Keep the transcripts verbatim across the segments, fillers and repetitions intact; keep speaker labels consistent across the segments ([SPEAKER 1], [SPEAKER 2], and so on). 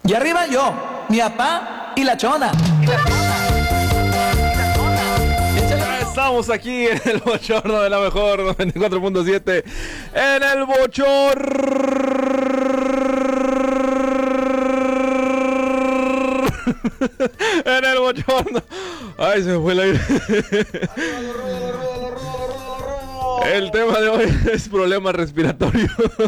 [SPEAKER 1] Y arriba yo, mi papá y la chona. Y la chona.
[SPEAKER 2] Estamos aquí en el bochorno de la mejor noventa y cuatro punto siete. En el bochorno. En el bochorno. Ay, se me fue el aire. El tema de hoy es problema respiratorio.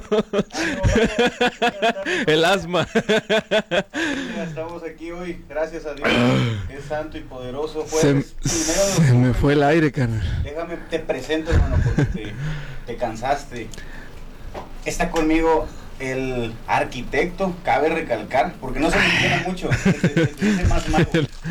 [SPEAKER 2] El asma.
[SPEAKER 3] Estamos aquí hoy, gracias a Dios. Es santo y poderoso.
[SPEAKER 2] Se, se me fue el aire, carnal.
[SPEAKER 3] Déjame, te presento, hermano, porque te, te cansaste. Está conmigo el arquitecto, cabe recalcar, porque no se menciona mucho. Es, es, es el más mago.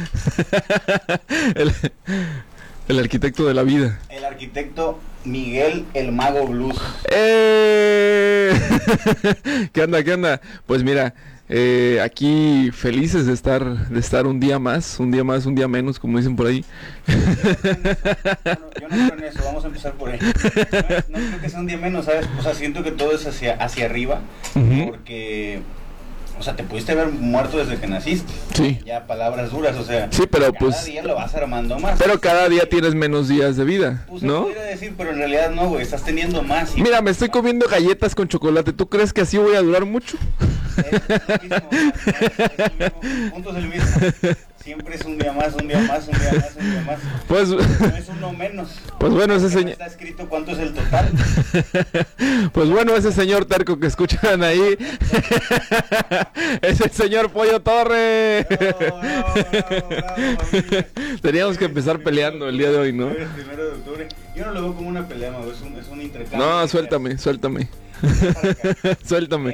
[SPEAKER 2] El, el arquitecto de la vida.
[SPEAKER 3] El arquitecto Miguel el Mago Blues.
[SPEAKER 2] ¡Eh! ¿Qué onda, qué onda? Pues mira, eh, aquí felices de estar de estar un día más, un día más, un día menos, como dicen por ahí.
[SPEAKER 3] Yo no, yo no creo en eso, vamos a empezar por ahí. No, es, no creo que sea un día menos, ¿sabes? O sea, siento que todo es hacia, hacia arriba, uh-huh. Porque... O sea, te pudiste haber muerto desde que naciste.
[SPEAKER 2] Sí.
[SPEAKER 3] Ya palabras duras, o sea.
[SPEAKER 2] Sí, pero
[SPEAKER 3] cada
[SPEAKER 2] pues.
[SPEAKER 3] Cada día lo vas armando más.
[SPEAKER 2] Pero cada día tienes menos días de vida,
[SPEAKER 3] pues,
[SPEAKER 2] ¿no?
[SPEAKER 3] Podría decir, pero en realidad no, güey. Estás teniendo más. Y
[SPEAKER 2] mira, me estoy comiendo galletas con chocolate. ¿Tú crees que así voy a durar mucho?
[SPEAKER 3] Es, es lo mismo, es, es el mismo, punto es el mismo. Siempre es un día más, un día más, un día más, un día más.
[SPEAKER 2] Pues.
[SPEAKER 3] No es uno menos.
[SPEAKER 2] Pues bueno, ese señor.
[SPEAKER 3] No está escrito cuánto es el total.
[SPEAKER 2] Pues bueno, ese señor terco que escuchan ahí. Es el señor Pollo Torre. Bravo, bravo, bravo, bravo, teníamos que empezar peleando el día de hoy, ¿no?
[SPEAKER 3] El primero de octubre. Yo no lo veo como una pelea, mago. Es un, es un intercambio.
[SPEAKER 2] No, suéltame, suéltame. Suéltame.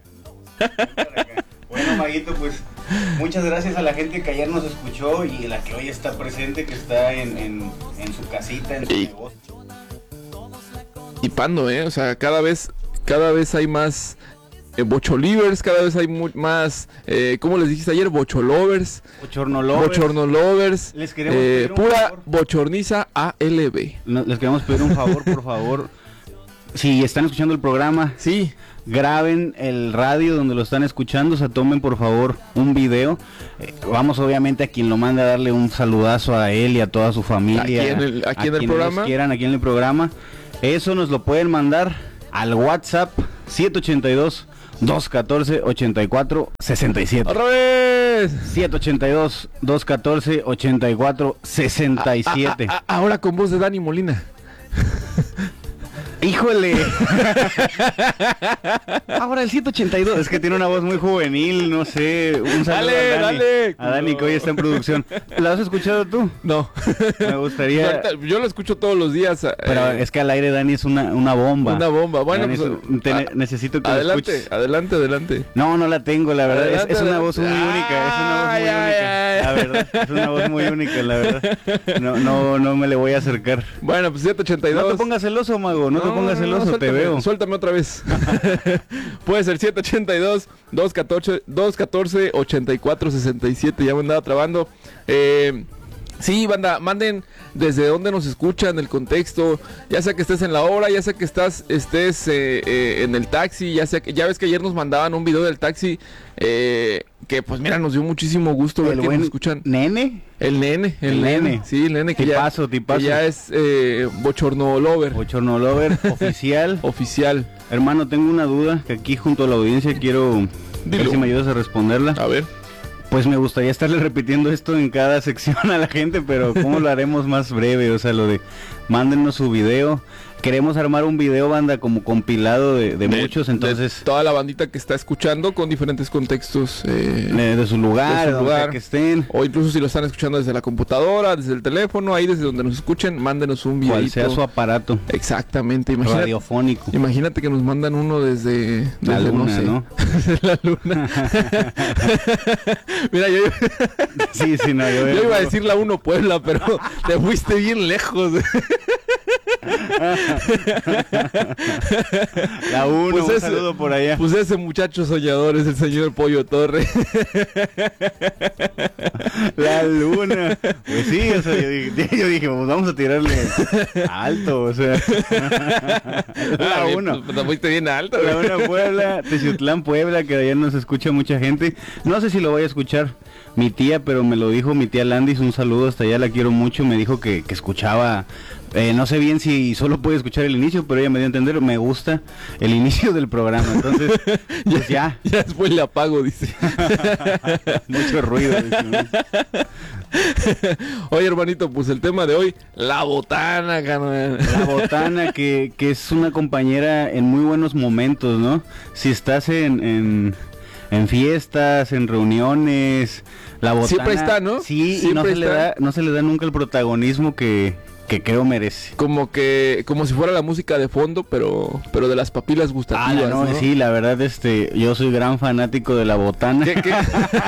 [SPEAKER 3] Bueno, Maguito, pues muchas gracias a la gente que ayer nos escuchó y la que hoy está presente, que está en, en, en su casita, en su y, negocio.
[SPEAKER 2] Y pando, ¿eh? O sea, cada vez, cada vez hay más eh, bocholivers, cada vez hay muy, más, eh, ¿cómo les dijiste ayer? Bocholovers.
[SPEAKER 3] Bochornolovers.
[SPEAKER 2] Bochornolovers.
[SPEAKER 3] Les queremos
[SPEAKER 2] eh,
[SPEAKER 3] pedir un
[SPEAKER 2] pura
[SPEAKER 3] favor.
[SPEAKER 2] bochorniza A L B.
[SPEAKER 3] No, les queremos pedir un favor, por favor. Si están escuchando el programa,
[SPEAKER 2] sí,
[SPEAKER 3] graben el radio donde lo están escuchando, o sea, tomen por favor un video. Eh, vamos obviamente a quien lo mande a darle un saludazo a él y a toda su familia.
[SPEAKER 2] Aquí en el, aquí
[SPEAKER 3] a
[SPEAKER 2] en el programa.
[SPEAKER 3] quieran, aquí en el programa. Eso nos lo pueden mandar al WhatsApp siete ocho dos, dos uno cuatro, ocho cuatro seis siete.
[SPEAKER 2] ¡Otra vez!
[SPEAKER 3] siete ocho dos, dos uno cuatro, ocho cuatro seis siete.
[SPEAKER 2] A, a, a, ahora con voz de Dani Molina.
[SPEAKER 3] ¡Híjole! Ahora el ciento ochenta y dos. Es que tiene una voz muy juvenil, no sé. Un saludo
[SPEAKER 2] dale,
[SPEAKER 3] a Dani.
[SPEAKER 2] Dale.
[SPEAKER 3] A Dani, no. Que hoy está en producción. ¿La has escuchado tú?
[SPEAKER 2] No.
[SPEAKER 3] Me gustaría...
[SPEAKER 2] Yo lo escucho todos los días.
[SPEAKER 3] Pero eh... es que al aire Dani es una, una bomba.
[SPEAKER 2] Una bomba. Bueno,
[SPEAKER 3] Dani,
[SPEAKER 2] pues...
[SPEAKER 3] Te,
[SPEAKER 2] a,
[SPEAKER 3] necesito que
[SPEAKER 2] adelante,
[SPEAKER 3] lo escuches.
[SPEAKER 2] Adelante, adelante.
[SPEAKER 3] No, no la tengo, la verdad.
[SPEAKER 2] Adelante,
[SPEAKER 3] es, es una
[SPEAKER 2] adelante.
[SPEAKER 3] voz muy única. Es una voz muy
[SPEAKER 2] ay,
[SPEAKER 3] única.
[SPEAKER 2] Ay,
[SPEAKER 3] la verdad, es una voz muy única, la verdad. No, no, no me le voy a acercar.
[SPEAKER 2] Bueno, pues siete ochenta y dos.
[SPEAKER 3] No te pongas celoso, mago. No, no te pongas celoso, no, te veo.
[SPEAKER 2] Suéltame otra vez. Puede ser siete ochenta y dos, dos uno cuatro, ocho cuatro seis siete. Ya me andaba trabando. Eh... Sí, banda, manden desde dónde nos escuchan, el contexto, ya sea que estés en la hora, ya sea que estás, estés eh, eh, en el taxi, ya sea que, ya ves que ayer nos mandaban un video del taxi, eh, que pues mira, nos dio muchísimo gusto ver
[SPEAKER 3] el
[SPEAKER 2] que
[SPEAKER 3] buen
[SPEAKER 2] nos escuchan.
[SPEAKER 3] ¿Nene?
[SPEAKER 2] El nene, el,
[SPEAKER 3] el
[SPEAKER 2] nene.
[SPEAKER 3] nene,
[SPEAKER 2] sí, el nene que
[SPEAKER 3] tipazo,
[SPEAKER 2] ya,
[SPEAKER 3] tipazo.
[SPEAKER 2] que ya es eh, bochorno lover.
[SPEAKER 3] Bochorno lover, oficial.
[SPEAKER 2] Oficial.
[SPEAKER 3] Hermano, tengo una duda que aquí junto a la audiencia quiero ver si me ayudas a responderla.
[SPEAKER 2] A ver.
[SPEAKER 3] Pues me gustaría estarle repitiendo esto en cada sección a la gente, pero ¿cómo lo haremos más breve? O sea, lo de mándenos su video. Queremos armar un video, banda, como compilado de, de, de muchos, entonces...
[SPEAKER 2] De toda la bandita que está escuchando con diferentes contextos. Eh,
[SPEAKER 3] de, de su lugar, de su lugar. Que estén.
[SPEAKER 2] O incluso si lo están escuchando desde la computadora, desde el teléfono, ahí desde donde nos escuchen, mándenos un video.
[SPEAKER 3] Cual sea su aparato.
[SPEAKER 2] Exactamente. Imagínate,
[SPEAKER 3] radiofónico.
[SPEAKER 2] Imagínate que nos mandan uno desde... desde
[SPEAKER 3] la luna,
[SPEAKER 2] no sé,
[SPEAKER 3] ¿no?
[SPEAKER 2] Desde la luna. Mira, yo...
[SPEAKER 3] sí, sí, no, yo...
[SPEAKER 2] Yo iba a decir la uno Puebla, pero te fuiste bien lejos.
[SPEAKER 3] La uno,
[SPEAKER 2] Pues
[SPEAKER 3] un
[SPEAKER 2] ese-
[SPEAKER 3] saludo por allá.
[SPEAKER 2] Pues ese muchacho soñador es el señor Pollo Torre.
[SPEAKER 3] La luna. Pues sí, o sea, yo dije, yo dije, pues vamos a tirarle alto, o sea. La
[SPEAKER 2] Ah, bien,
[SPEAKER 3] uno.
[SPEAKER 2] Pues, te fuiste bien alto,
[SPEAKER 3] La
[SPEAKER 2] güey.
[SPEAKER 3] una Puebla, Teciutlán, Puebla, que allá nos escucha mucha gente. No sé si lo voy a escuchar mi tía, pero me lo dijo mi tía Landis, un saludo hasta allá, la quiero mucho. Me dijo que, que escuchaba, eh, no sé bien si solo puede escuchar el inicio, pero ella me dio a entender, me gusta el inicio del programa. Entonces, pues ya,
[SPEAKER 2] Ya después le apago, dice.
[SPEAKER 3] mucho ruido. dice.
[SPEAKER 2] Oye, hermanito, pues el tema de hoy, la botana, carnal.
[SPEAKER 3] La botana, que, que es una compañera en muy buenos momentos, ¿no? Si estás en, en, en fiestas, en reuniones, la botana...
[SPEAKER 2] Siempre está, ¿no?
[SPEAKER 3] Sí, y no
[SPEAKER 2] Siempre
[SPEAKER 3] se, le
[SPEAKER 2] está.
[SPEAKER 3] da, no se le da nunca el protagonismo que, que creo merece.
[SPEAKER 2] Como que, como si fuera la música de fondo, pero, pero de las papilas
[SPEAKER 3] Ah,
[SPEAKER 2] gustativas,
[SPEAKER 3] no,
[SPEAKER 2] ¿no?
[SPEAKER 3] sí, la verdad, este, yo soy gran fanático de la botana.
[SPEAKER 2] ¿Qué, qué?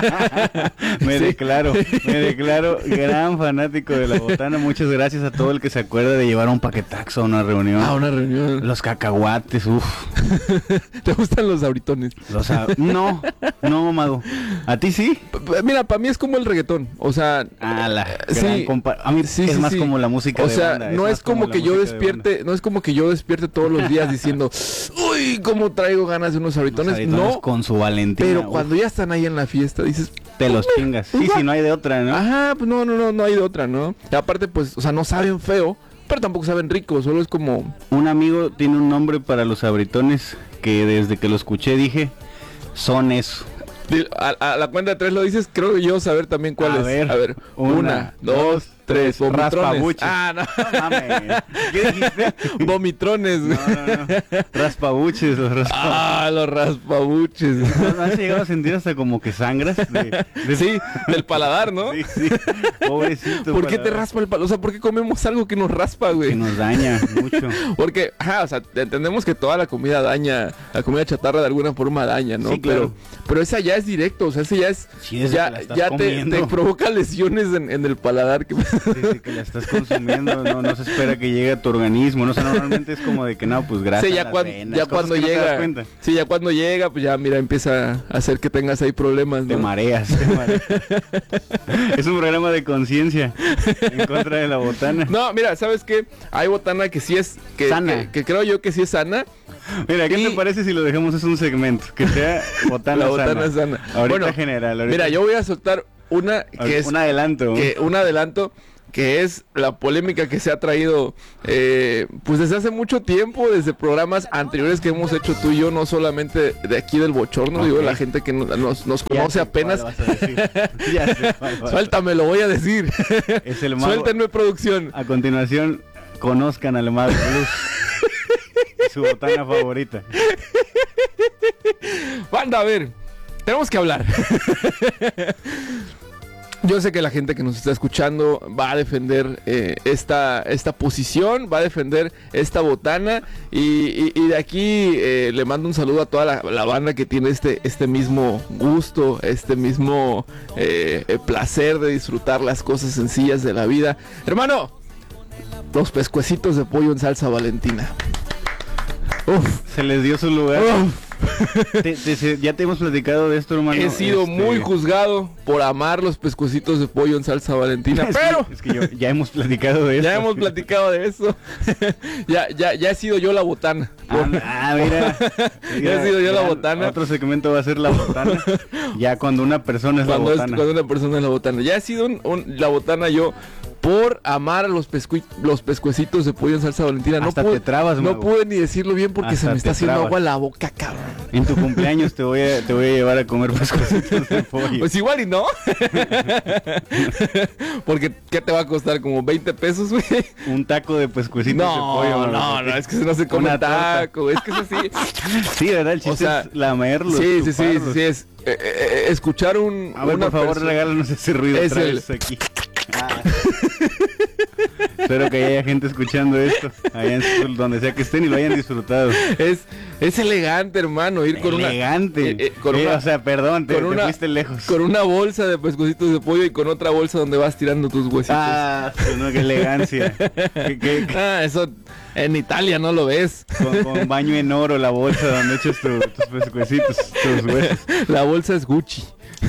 [SPEAKER 3] me
[SPEAKER 2] Sí.
[SPEAKER 3] declaro, me declaro gran fanático de la botana. Muchas gracias a todo el que se acuerda de llevar un paquetaxo a una reunión.
[SPEAKER 2] Ah, una reunión.
[SPEAKER 3] Los cacahuates, uff.
[SPEAKER 2] ¿Te gustan los abritones?
[SPEAKER 3] Los a- no, no, Mago. ¿A ti sí?
[SPEAKER 2] P- p- Mira, para mí es como el reggaetón. O sea,
[SPEAKER 3] Ah, la
[SPEAKER 2] sí,
[SPEAKER 3] gran compa- A mí
[SPEAKER 2] sí,
[SPEAKER 3] es
[SPEAKER 2] sí,
[SPEAKER 3] más
[SPEAKER 2] sí.
[SPEAKER 3] como la música
[SPEAKER 2] O
[SPEAKER 3] de
[SPEAKER 2] sea,
[SPEAKER 3] banda,
[SPEAKER 2] no
[SPEAKER 3] más
[SPEAKER 2] es como
[SPEAKER 3] la
[SPEAKER 2] que yo
[SPEAKER 3] música de
[SPEAKER 2] despierte, no es como que yo despierte todos los días diciendo, uy, cómo traigo ganas de unos
[SPEAKER 3] banda.
[SPEAKER 2] abritones.
[SPEAKER 3] Los abritones
[SPEAKER 2] No,
[SPEAKER 3] con su Valentina.
[SPEAKER 2] pero
[SPEAKER 3] uf,
[SPEAKER 2] cuando ya están ahí en la fiesta, dices,
[SPEAKER 3] te los chingas. Sí,
[SPEAKER 2] Ujú.
[SPEAKER 3] sí, no hay de otra, ¿no?
[SPEAKER 2] ajá, pues no, no, no, no hay de otra, ¿no? Y aparte, pues, o sea, no saben feo, pero tampoco saben rico, solo es como,
[SPEAKER 3] Un amigo tiene un nombre para los abritones que desde que lo escuché dije, son eso.
[SPEAKER 2] di- a, a la cuenta de tres lo dices, creo yo saber también cuál
[SPEAKER 3] A
[SPEAKER 2] es.
[SPEAKER 3] ver,
[SPEAKER 2] a ver, una,
[SPEAKER 3] una,
[SPEAKER 2] dos,
[SPEAKER 3] dos,
[SPEAKER 2] tres,
[SPEAKER 3] tres,
[SPEAKER 2] vomitrones.
[SPEAKER 3] raspabuches.
[SPEAKER 2] Ah, no.
[SPEAKER 3] No mames. ¿Qué dijiste?
[SPEAKER 2] Vomitrones.
[SPEAKER 3] No, no, no. Raspabuches, los raspabuches.
[SPEAKER 2] Ah, los raspabuches.
[SPEAKER 3] ¿No, no has llegado a sentir hasta como que sangras? De, de-
[SPEAKER 2] Sí, del paladar, ¿no?
[SPEAKER 3] Sí, sí. Pobrecito.
[SPEAKER 2] ¿Por qué te
[SPEAKER 3] paladar.
[SPEAKER 2] raspa el palo? O sea, ¿por qué comemos algo que nos raspa,
[SPEAKER 3] Que
[SPEAKER 2] güey?
[SPEAKER 3] nos daña mucho.
[SPEAKER 2] Porque, ajá, o sea, entendemos que toda la comida daña, la comida chatarra de alguna forma daña, ¿no?
[SPEAKER 3] Sí, claro.
[SPEAKER 2] Pero, pero esa ya es directo, o sea, ese ya es,
[SPEAKER 3] Sí, desde que
[SPEAKER 2] ya,
[SPEAKER 3] la estás
[SPEAKER 2] ya te,
[SPEAKER 3] comiendo.
[SPEAKER 2] te provoca lesiones en, en el paladar. Que...
[SPEAKER 3] Desde que la estás consumiendo, no, no se espera que llegue a tu organismo. No sé, normalmente es como de que no, pues gracias.
[SPEAKER 2] Sí, ya, cuan- ya cuando llega, sí, ya cuando llega, pues ya, mira, empieza a hacer que tengas ahí problemas,
[SPEAKER 3] Te
[SPEAKER 2] ¿no?
[SPEAKER 3] mareas, te mareas. Es un programa de conciencia en contra de la botana.
[SPEAKER 2] No, mira, ¿sabes qué? Hay botana que sí es, que,
[SPEAKER 3] Sana.
[SPEAKER 2] que, que creo yo que sí es sana.
[SPEAKER 3] Mira, ¿qué
[SPEAKER 2] Y-
[SPEAKER 3] te parece si lo dejamos es un segmento? Que sea botana
[SPEAKER 2] La botana
[SPEAKER 3] sana.
[SPEAKER 2] sana.
[SPEAKER 3] Ahorita
[SPEAKER 2] Bueno,
[SPEAKER 3] general. Ahorita,
[SPEAKER 2] Mira, yo voy a soltar una que
[SPEAKER 3] ahorita-
[SPEAKER 2] es
[SPEAKER 3] un adelanto.
[SPEAKER 2] que un adelanto que es la polémica que se ha traído eh, pues desde hace mucho tiempo, desde programas anteriores que hemos hecho tú y yo, no solamente de aquí del bochorno,
[SPEAKER 3] Ok.
[SPEAKER 2] digo, la gente que no- nos, nos
[SPEAKER 3] Ya
[SPEAKER 2] conoce
[SPEAKER 3] sé
[SPEAKER 2] apenas.
[SPEAKER 3] cuál vas a decir. Ya sé cuál vas a-
[SPEAKER 2] Suéltame, lo voy a decir.
[SPEAKER 3] Es el mago.
[SPEAKER 2] Suéltenme, producción.
[SPEAKER 3] A continuación, conozcan al Mago Plus. Su botana favorita.
[SPEAKER 2] Banda, a ver, tenemos que hablar. Yo sé que la gente que nos está escuchando va a defender eh, esta, esta posición, va a defender esta botana y, y- y de aquí eh, le mando un saludo a toda la, la banda que tiene este, este mismo gusto, este mismo eh, eh, placer de disfrutar las cosas sencillas de la vida. Hermano, los pescuecitos de pollo en salsa Valentina. Uf,
[SPEAKER 3] Se les dio su lugar.
[SPEAKER 2] uf.
[SPEAKER 3] Te- te- se- ya te hemos platicado de esto, hermano.
[SPEAKER 2] He sido
[SPEAKER 3] Este,
[SPEAKER 2] muy juzgado por amar los pescuecitos de pollo en salsa Valentina,
[SPEAKER 3] Es que-
[SPEAKER 2] pero
[SPEAKER 3] es que yo- ya hemos platicado de esto.
[SPEAKER 2] ya hemos platicado de eso. ya, ya, ya he sido yo la botana.
[SPEAKER 3] Ah, ah, mira.
[SPEAKER 2] Ya he sido yo la
[SPEAKER 3] gran-
[SPEAKER 2] botana.
[SPEAKER 3] Otro segmento va a ser la botana. Ya cuando una persona es
[SPEAKER 2] Cuando,
[SPEAKER 3] la
[SPEAKER 2] es-
[SPEAKER 3] botana.
[SPEAKER 2] cuando una persona es la botana. Ya he sido un- un- la botana yo por amar a los, pescu- los pescuecitos de pollo en salsa Valentina. No
[SPEAKER 3] Hasta
[SPEAKER 2] pude,
[SPEAKER 3] te trabas,
[SPEAKER 2] no
[SPEAKER 3] mago.
[SPEAKER 2] pude ni decirlo bien porque se
[SPEAKER 3] Hasta
[SPEAKER 2] me está
[SPEAKER 3] te
[SPEAKER 2] haciendo
[SPEAKER 3] trabas.
[SPEAKER 2] agua la boca, cabrón.
[SPEAKER 3] En tu cumpleaños te voy a, te voy a llevar a comer pescuecitos de pollo.
[SPEAKER 2] Pues igual y no. Porque ¿qué te va a costar? ¿Como veinte pesos, güey?
[SPEAKER 3] Un taco de pescuecitos de
[SPEAKER 2] No,
[SPEAKER 3] pollo.
[SPEAKER 2] no,
[SPEAKER 3] mago,
[SPEAKER 2] no, es que no se come
[SPEAKER 3] Una torta.
[SPEAKER 2] taco, es que es así.
[SPEAKER 3] Sí, ¿verdad? El chiste
[SPEAKER 2] O sea,
[SPEAKER 3] es lamerlos.
[SPEAKER 2] Sí, sí, sí, sí,
[SPEAKER 3] chuparlos.
[SPEAKER 2] sí, es eh, eh, escuchar un
[SPEAKER 3] A ver,
[SPEAKER 2] una
[SPEAKER 3] por favor,
[SPEAKER 2] persona-
[SPEAKER 3] regálanos ese ruido
[SPEAKER 2] Es
[SPEAKER 3] otra
[SPEAKER 2] el-
[SPEAKER 3] vez aquí. Ah. Espero que haya gente escuchando esto, allá en su- donde sea que estén y lo hayan disfrutado.
[SPEAKER 2] es es elegante, hermano, ir con
[SPEAKER 3] Elegante.
[SPEAKER 2] una eh, eh, con
[SPEAKER 3] Eh,
[SPEAKER 2] una
[SPEAKER 3] o sea, perdón, te,
[SPEAKER 2] con
[SPEAKER 3] te
[SPEAKER 2] una-
[SPEAKER 3] fuiste lejos.
[SPEAKER 2] con una bolsa de pescuecitos de pollo y con otra bolsa donde vas tirando tus huesitos.
[SPEAKER 3] Ah, pues no, qué elegancia. Qué- qué- qué-
[SPEAKER 2] Ah, eso En Italia no lo ves.
[SPEAKER 3] Con, con baño en oro, la bolsa donde echas tu, tus pescuecitos, tus huesos.
[SPEAKER 2] La bolsa es Gucci.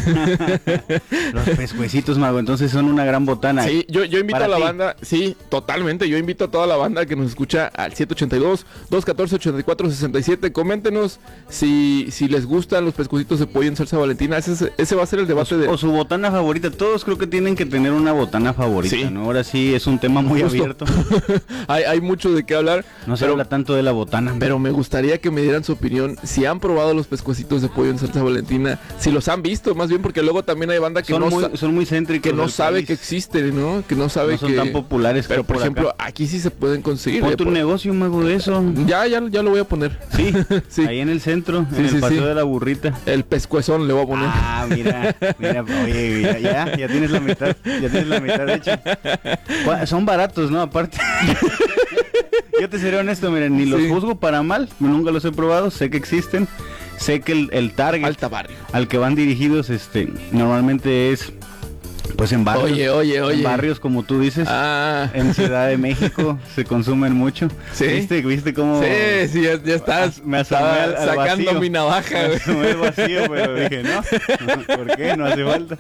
[SPEAKER 3] Los pescuecitos, mago, entonces son una gran botana.
[SPEAKER 2] Sí, yo, yo invito
[SPEAKER 3] Para
[SPEAKER 2] a la
[SPEAKER 3] ti.
[SPEAKER 2] banda, sí, totalmente, yo invito a toda la banda que nos escucha al siete ocho dos, dos uno cuatro, ocho cuatro seis siete, coméntenos si, si les gustan los pescuecitos de pollo en salsa valentina, ese, es- ese va a ser el
[SPEAKER 3] O
[SPEAKER 2] debate
[SPEAKER 3] su,
[SPEAKER 2] de...
[SPEAKER 3] o su botana favorita, todos creo que tienen que tener una botana favorita,
[SPEAKER 2] Sí.
[SPEAKER 3] ¿no? Ahora sí es un tema muy
[SPEAKER 2] Justo.
[SPEAKER 3] abierto.
[SPEAKER 2] hay, hay mucho de qué hablar,
[SPEAKER 3] No se
[SPEAKER 2] pero,
[SPEAKER 3] habla tanto de la botana.
[SPEAKER 2] pero me gustaría que me dieran su opinión, si han probado los pescuecitos de pollo en salsa valentina, si los han visto, más bien, porque luego también hay banda que
[SPEAKER 3] son,
[SPEAKER 2] no
[SPEAKER 3] muy,
[SPEAKER 2] sa-
[SPEAKER 3] son muy céntricos.
[SPEAKER 2] que no
[SPEAKER 3] del
[SPEAKER 2] sabe
[SPEAKER 3] país.
[SPEAKER 2] que existen, ¿no? Que no sabe
[SPEAKER 3] No son
[SPEAKER 2] que...
[SPEAKER 3] tan populares.
[SPEAKER 2] Pero
[SPEAKER 3] que
[SPEAKER 2] por
[SPEAKER 3] acá.
[SPEAKER 2] ejemplo, aquí sí se pueden conseguir. eh,
[SPEAKER 3] Ponte un
[SPEAKER 2] por-
[SPEAKER 3] negocio, mago, de eso.
[SPEAKER 2] Ya, ya, ya lo voy a poner.
[SPEAKER 3] Sí,
[SPEAKER 2] Sí.
[SPEAKER 3] ahí en el centro,
[SPEAKER 2] Sí,
[SPEAKER 3] en
[SPEAKER 2] sí,
[SPEAKER 3] el paseo
[SPEAKER 2] sí.
[SPEAKER 3] de la burrita.
[SPEAKER 2] El pescuezón le voy a poner.
[SPEAKER 3] Ah, mira, mira, oye, mira, ya, ya tienes la mitad, ya tienes la mitad hecha. Cua- Son baratos, ¿no? Aparte. Yo te seré honesto, miren, ni los
[SPEAKER 2] Sí.
[SPEAKER 3] juzgo para mal, nunca los he probado, sé que existen, sé que el, el target
[SPEAKER 2] Alta barrio.
[SPEAKER 3] al que van dirigidos, este, normalmente es, pues en barrios,
[SPEAKER 2] Oye, oye,
[SPEAKER 3] en
[SPEAKER 2] oye.
[SPEAKER 3] barrios como tú dices.
[SPEAKER 2] Ah.
[SPEAKER 3] En Ciudad de México se consumen mucho.
[SPEAKER 2] Sí.
[SPEAKER 3] ¿Viste, viste cómo?
[SPEAKER 2] Sí, sí, ya, ya estás
[SPEAKER 3] Me asomé
[SPEAKER 2] estaba
[SPEAKER 3] al- al
[SPEAKER 2] sacando
[SPEAKER 3] vacío.
[SPEAKER 2] mi navaja,
[SPEAKER 3] Me
[SPEAKER 2] güey.
[SPEAKER 3] asomé al vacío, pero dije, no, ¿por qué? No hace falta.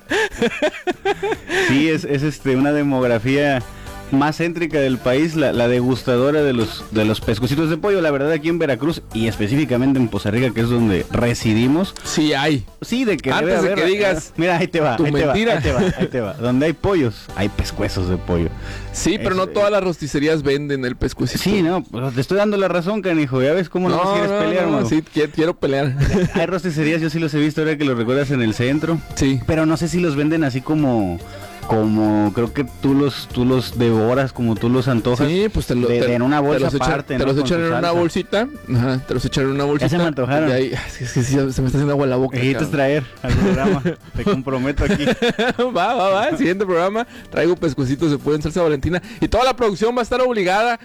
[SPEAKER 3] Sí, es, es este una demografía más céntrica del país, la, la degustadora de los de los pescuecitos de pollo. La verdad, aquí en Veracruz y específicamente en Poza Rica, que es donde residimos,
[SPEAKER 2] Sí hay.
[SPEAKER 3] sí, de que
[SPEAKER 2] Antes
[SPEAKER 3] debe
[SPEAKER 2] de
[SPEAKER 3] haber-
[SPEAKER 2] que digas
[SPEAKER 3] mira, ahí te va,
[SPEAKER 2] tu
[SPEAKER 3] ahí te va,
[SPEAKER 2] mentira.
[SPEAKER 3] ahí te va, ahí te va. Donde hay pollos, hay pescuezos de pollo.
[SPEAKER 2] Sí, pero
[SPEAKER 3] Es-
[SPEAKER 2] no todas las rosticerías venden el pescuecito.
[SPEAKER 3] Sí, no, pues te estoy dando la razón, canijo. Ya ves cómo no, nos quieres pelear,
[SPEAKER 2] no,
[SPEAKER 3] mano?
[SPEAKER 2] sí, quiero, quiero pelear.
[SPEAKER 3] Hay rosticerías, yo sí los he visto ahora que los recuerdas en el centro.
[SPEAKER 2] Sí.
[SPEAKER 3] Pero no sé si los venden así como, como creo que tú los, tú los devoras, como tú los antojas.
[SPEAKER 2] Sí, pues te, lo,
[SPEAKER 3] de-
[SPEAKER 2] te,
[SPEAKER 3] de en una
[SPEAKER 2] te
[SPEAKER 3] bolsa
[SPEAKER 2] los echan,
[SPEAKER 3] aparte,
[SPEAKER 2] te
[SPEAKER 3] ¿no?
[SPEAKER 2] los
[SPEAKER 3] Con
[SPEAKER 2] echan
[SPEAKER 3] su
[SPEAKER 2] en una
[SPEAKER 3] salsa.
[SPEAKER 2] bolsita. Ajá, te los echan en una bolsita.
[SPEAKER 3] se me antojaron.
[SPEAKER 2] y de ahí- es que, es que sí, se me está haciendo agua en la boca.
[SPEAKER 3] Necesitas
[SPEAKER 2] cabrón.
[SPEAKER 3] traer al programa, te comprometo aquí.
[SPEAKER 2] va, va, va. El siguiente programa traigo pescuecitos de pollo en salsa valentina. Y toda la producción va a estar obligada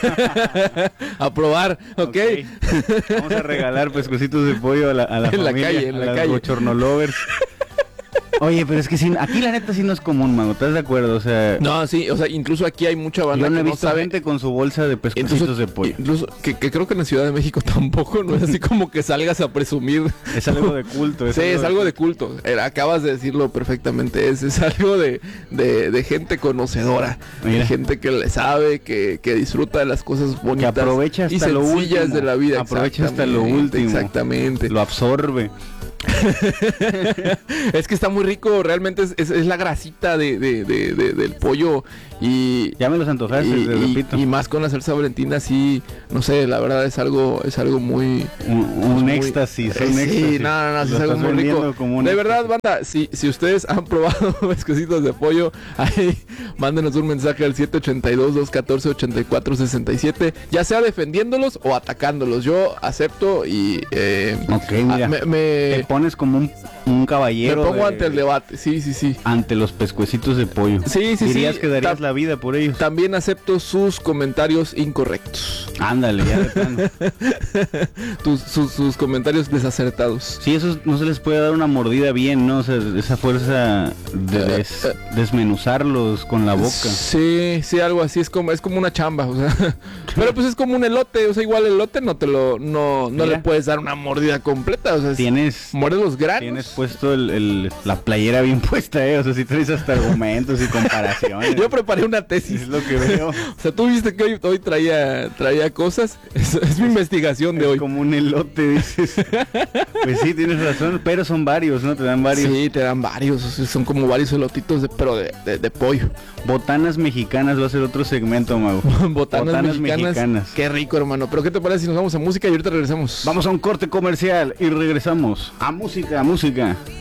[SPEAKER 2] a probar, ¿ok?
[SPEAKER 3] Ok. Vamos a regalar pescuecitos de pollo a la, a la
[SPEAKER 2] En la
[SPEAKER 3] familia,
[SPEAKER 2] calle, en
[SPEAKER 3] a
[SPEAKER 2] la
[SPEAKER 3] las
[SPEAKER 2] calle.
[SPEAKER 3] bochornolovers. Oye, pero es que sí, aquí la neta sí no es común, mago, ¿estás de acuerdo? O sea,
[SPEAKER 2] No, sí, o sea, incluso aquí hay mucha banda
[SPEAKER 3] yo no he
[SPEAKER 2] que no
[SPEAKER 3] visto
[SPEAKER 2] sabe.
[SPEAKER 3] gente con su bolsa de pescuecitos
[SPEAKER 2] Incluso,
[SPEAKER 3] de pollo.
[SPEAKER 2] incluso que, que creo que en la Ciudad de México tampoco, no es así como que salgas a presumir.
[SPEAKER 3] Es algo de culto.
[SPEAKER 2] Sí, es algo de culto. Eh, Acabas de decirlo perfectamente. Es, es algo de, de, de gente conocedora.
[SPEAKER 3] Mira.
[SPEAKER 2] De gente que le sabe, que, que disfruta de las cosas
[SPEAKER 3] Que
[SPEAKER 2] bonitas.
[SPEAKER 3] aprovecha
[SPEAKER 2] y
[SPEAKER 3] hasta lo
[SPEAKER 2] sencillas
[SPEAKER 3] último.
[SPEAKER 2] de la vida.
[SPEAKER 3] Aprovecha hasta lo
[SPEAKER 2] Exactamente,
[SPEAKER 3] último.
[SPEAKER 2] Exactamente.
[SPEAKER 3] Lo absorbe.
[SPEAKER 2] Es que está muy rico. Realmente es, es, es la grasita de, de, de, de- del pollo. Y,
[SPEAKER 3] Ya me los antojaste,
[SPEAKER 2] y,
[SPEAKER 3] te
[SPEAKER 2] y-
[SPEAKER 3] repito.
[SPEAKER 2] y más con la salsa valentina, sí, no sé, la verdad es algo, es algo muy,
[SPEAKER 3] un un
[SPEAKER 2] muy-
[SPEAKER 3] éxtasis,
[SPEAKER 2] eh,
[SPEAKER 3] un
[SPEAKER 2] sí,
[SPEAKER 3] éxtasis.
[SPEAKER 2] no, no, no, sí
[SPEAKER 3] Lo
[SPEAKER 2] es algo
[SPEAKER 3] estás
[SPEAKER 2] muy rico.
[SPEAKER 3] vendiendo como un
[SPEAKER 2] De verdad,
[SPEAKER 3] éxtasis.
[SPEAKER 2] banda, si, si ustedes han probado pescuecitos de pollo, ahí mándenos un mensaje al siete ocho dos, dos uno cuatro, ocho cuatro seis siete, ya sea defendiéndolos o atacándolos. Yo acepto y eh,
[SPEAKER 3] Ok, mira.
[SPEAKER 2] ah, me,
[SPEAKER 3] Te
[SPEAKER 2] me,
[SPEAKER 3] pones como un, un
[SPEAKER 2] me
[SPEAKER 3] caballero.
[SPEAKER 2] pongo
[SPEAKER 3] de-
[SPEAKER 2] ante el debate. Sí, sí, sí.
[SPEAKER 3] ante los pescuecitos de pollo.
[SPEAKER 2] Sí, sí,
[SPEAKER 3] Dirías
[SPEAKER 2] sí.
[SPEAKER 3] que darías
[SPEAKER 2] Ta-
[SPEAKER 3] la vida por ellos.
[SPEAKER 2] También acepto sus comentarios incorrectos.
[SPEAKER 3] Ándale, ya de plano.
[SPEAKER 2] Tus- sus, sus comentarios desacertados.
[SPEAKER 3] Sí, eso no se les puede dar una mordida bien, ¿no? O sea, esa fuerza de des-
[SPEAKER 2] Eh,
[SPEAKER 3] desmenuzarlos con la boca.
[SPEAKER 2] Sí, sí, algo así, es como, es como una chamba, o sea. Pero pues es como un elote, o sea, igual el elote no te lo, no, no
[SPEAKER 3] Mira.
[SPEAKER 2] le puedes dar una mordida completa, o sea, es-
[SPEAKER 3] Tienes,
[SPEAKER 2] muerdes los granos.
[SPEAKER 3] tienes puesto el, el- la playera bien puesta, ¿eh? O sea, si traes hasta argumentos y comparaciones.
[SPEAKER 2] Yo preparé una tesis.
[SPEAKER 3] Es lo que veo.
[SPEAKER 2] O sea, tú viste que hoy, hoy traía, traía cosas. Es, es mi investigación de
[SPEAKER 3] Es
[SPEAKER 2] hoy.
[SPEAKER 3] como un elote, dices. Pues sí, tienes razón, pero son varios, ¿no? Te dan varios.
[SPEAKER 2] Sí, te dan varios, o sea, son como varios elotitos, de, pero de, de, de pollo.
[SPEAKER 3] Botanas mexicanas va a ser otro segmento, Mago.
[SPEAKER 2] Botanas,
[SPEAKER 3] Botanas
[SPEAKER 2] mexicanas.
[SPEAKER 3] mexicanas.
[SPEAKER 2] Qué rico, hermano. Pero ¿qué te parece si nos vamos a música y ahorita regresamos?
[SPEAKER 3] Vamos a un corte comercial y regresamos a música, a música.